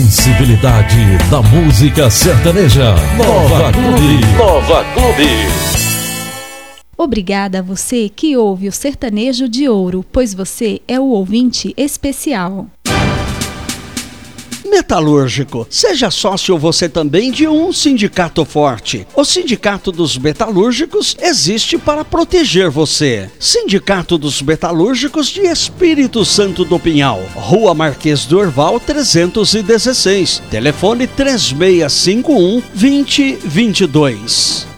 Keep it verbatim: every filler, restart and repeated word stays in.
sensibilidade da música sertaneja. Nova Clube. Nova Clube. Obrigada a você que ouve o Sertanejo de Ouro, pois você é o ouvinte especial. Metalúrgico, seja sócio você também de um sindicato forte. O Sindicato dos Metalúrgicos existe para proteger você. Sindicato dos Metalúrgicos de Espírito Santo do Pinhal, Rua Marquês do Orval trezentos e dezesseis, telefone três seis cinco um, dois zero dois dois.